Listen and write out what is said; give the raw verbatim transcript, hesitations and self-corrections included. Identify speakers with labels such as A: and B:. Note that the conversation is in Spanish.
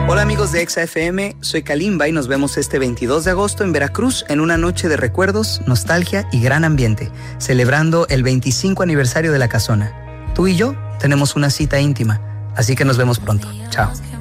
A: Hola amigos de Exa F M, soy Kalimba y nos vemos este veintidós de agosto en Veracruz en una noche de recuerdos, nostalgia y gran ambiente, celebrando el veinticinco aniversario de La Casona. Tú y yo tenemos una cita íntima, así que nos vemos pronto. Chao.